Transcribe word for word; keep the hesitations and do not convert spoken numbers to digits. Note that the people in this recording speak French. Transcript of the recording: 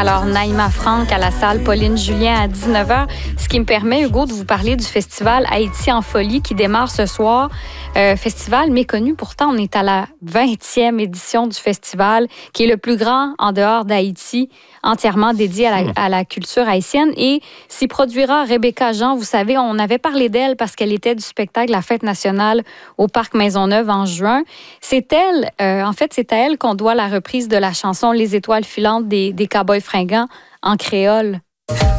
Alors, Naïma Franck à la salle Pauline Julien à dix-neuf heures, ce qui me permet, Hugo, de vous parler du festival Haïti en folie qui démarre ce soir. Euh, festival méconnu, pourtant, on est à la vingtième édition du festival, qui est le plus grand en dehors d'Haïti, entièrement dédié à la, à la culture haïtienne. Et s'y produira Rebecca Jean. Vous savez, on avait parlé d'elle parce qu'elle était du spectacle La Fête nationale au Parc Maisonneuve en juin. C'est elle, euh, en fait, c'est à elle qu'on doit la reprise de la chanson Les étoiles filantes des, des Cowboys fringants en créole.